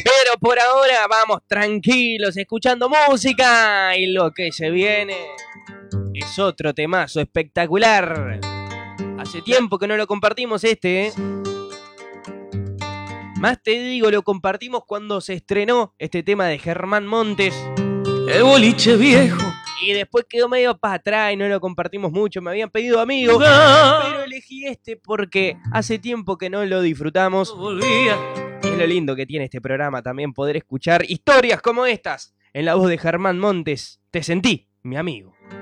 Pero por ahora vamos tranquilos, escuchando música. Y lo que se viene es otro temazo espectacular. Hace tiempo que no lo compartimos ¿eh? Más te digo, lo compartimos cuando se estrenó este tema de Germán Montes. El boliche viejo. Y después quedó medio para atrás y no lo compartimos mucho. Me habían pedido amigos, pero elegí este porque hace tiempo que no lo disfrutamos. Y es lo lindo que tiene este programa también, poder escuchar historias como estas en la voz de Germán Montes. Te sentí, mi amigo.